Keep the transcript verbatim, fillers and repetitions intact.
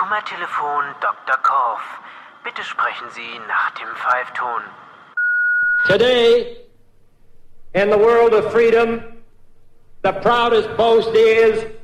Nummertelefon Doktor Korff. Bitte sprechen Sie nach dem Pfeifton. Today, in the world of freedom, the proudest boast is